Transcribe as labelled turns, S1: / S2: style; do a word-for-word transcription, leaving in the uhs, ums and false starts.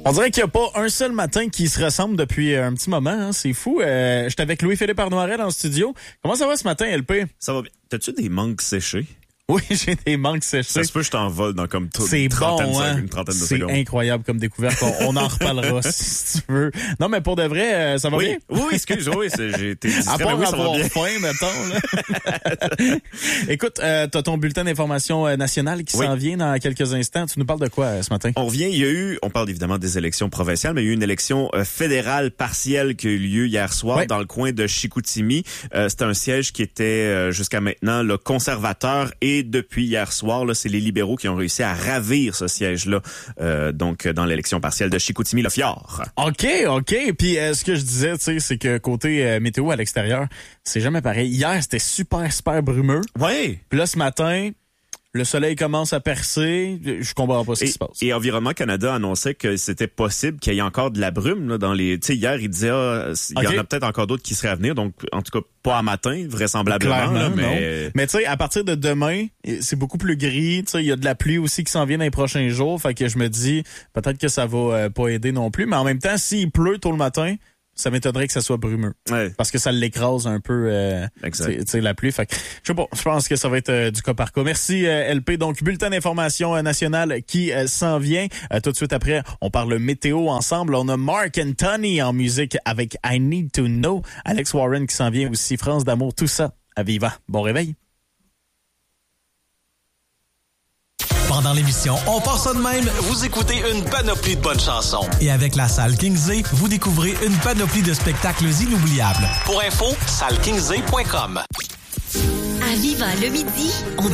S1: On dirait qu'il n'y a pas un seul matin qui se ressemble depuis un petit moment. Hein? C'est fou. Euh, J'étais avec Louis-Philippe Arnoirel en studio. Comment ça va ce matin, L P?
S2: Ça va bien. T'as-tu des mangues séchées?
S1: Oui, j'ai des mangues séchées.
S2: Ça se peut que je t'envole dans comme t-
S1: c'est
S2: une, trentaine
S1: bon,
S2: de,
S1: hein?
S2: une trentaine de
S1: c'est
S2: secondes.
S1: C'est incroyable comme découverte. On, on en reparlera si tu veux. Non, mais pour de vrai, euh, ça va
S2: oui.
S1: bien?
S2: Oui, excuse, oui, j'ai été discret,
S1: à part
S2: mais oui, ça va
S1: avoir
S2: bien.
S1: faim, mettons. Là. Écoute, euh, t'as ton bulletin d'information nationale qui
S2: oui.
S1: s'en vient dans quelques instants. Tu nous parles de quoi euh, ce matin?
S2: On revient, il y a eu, on parle évidemment des élections provinciales, mais il y a eu une élection euh, fédérale partielle qui a eu lieu hier soir oui. dans le coin de Chicoutimi. Euh, c'était un siège qui était euh, jusqu'à maintenant le conservateur et depuis hier soir, là, c'est les libéraux qui ont réussi à ravir ce siège-là, euh, donc dans l'élection partielle de Chicoutimi-Le-Fjord.
S1: OK, OK. Puis euh, ce que je disais, tu sais, c'est que côté euh, météo à l'extérieur, c'est jamais pareil. Hier, c'était super, super brumeux.
S2: Oui.
S1: Puis là, ce matin, le soleil commence à percer. Je comprends pas ce
S2: et,
S1: qui se passe.
S2: Et Environnement Canada annonçait que c'était possible qu'il y ait encore de la brume là, dans les. Tu sais, hier, il disait ah, il okay. y en a peut-être encore d'autres qui seraient à venir. Donc, en tout cas, pas à matin, vraisemblablement.
S1: Clairement,
S2: là, mais
S1: non. Mais tu sais, à partir de demain, c'est beaucoup plus gris. Tu sais, il y a de la pluie aussi qui s'en vient dans les prochains jours. Fait que je me dis, peut-être que ça va euh, pas aider non plus. Mais en même temps, s'il pleut tôt le matin, ça m'étonnerait que ça soit brumeux.
S2: Ouais.
S1: Parce que ça l'écrase un peu, euh, tu sais, la pluie. Fait que, je sais pas, je pense que ça va être euh, du cas par cas. Merci, euh, L P. Donc, bulletin d'information euh, nationale qui euh, s'en vient. Euh, tout de suite après, on parle météo ensemble. On a Mark Anthony en musique avec I Need to Know. Alex Warren qui s'en vient aussi. France d'amour, tout ça à Viva. Bon réveil.
S3: Pendant l'émission On part ça de même, vous écoutez une panoplie de bonnes chansons. Et avec la salle Kingsley, vous découvrez une panoplie de spectacles inoubliables. Pour info, salle kingsley point com.
S4: À Viva le midi, on